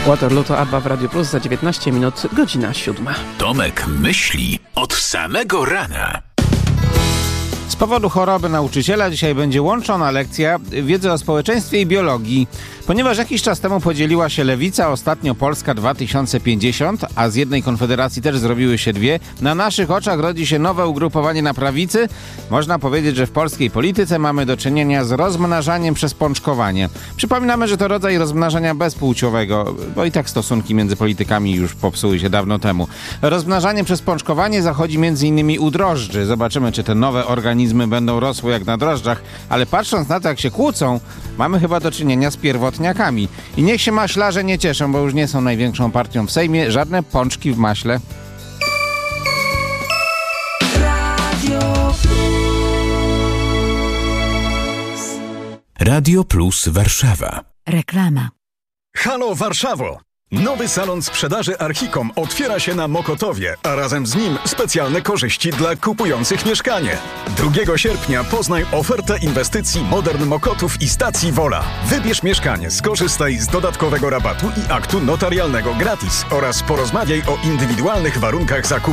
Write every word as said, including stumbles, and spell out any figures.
Waterloo to ABBA w Radio Plus za dziewiętnaście minut, godzina siódma. Tomek myśli od samego rana. Z powodu choroby nauczyciela dzisiaj będzie łączona lekcja wiedzy o społeczeństwie i biologii. Ponieważ jakiś czas temu podzieliła się lewica, ostatnio Polska dwa tysiące pięćdziesiąt, a z jednej konfederacji też zrobiły się dwie, na naszych oczach rodzi się nowe ugrupowanie na prawicy. Można powiedzieć, że w polskiej polityce mamy do czynienia z rozmnażaniem przez pączkowanie. Przypominamy, że to rodzaj rozmnażania bezpłciowego, bo i tak stosunki między politykami już popsuły się dawno temu. Rozmnażanie przez pączkowanie zachodzi między innymi u drożdży. Zobaczymy, czy te nowe organizmy będą rosły jak na drożdżach, ale patrząc na to, jak się kłócą, mamy chyba do czynienia z pierwotniakami. I niech się maślarze nie cieszą, bo już nie są największą partią w Sejmie. Żadne pączki w maśle. Radio Plus Warszawa. Reklama. Halo Warszawo! Nowy salon sprzedaży Archicom otwiera się na Mokotowie, a razem z nim specjalne korzyści dla kupujących mieszkanie. drugiego sierpnia poznaj ofertę inwestycji Modern Mokotów i stacji Wola. Wybierz mieszkanie, skorzystaj z dodatkowego rabatu i aktu notarialnego gratis oraz porozmawiaj o indywidualnych warunkach zakupu.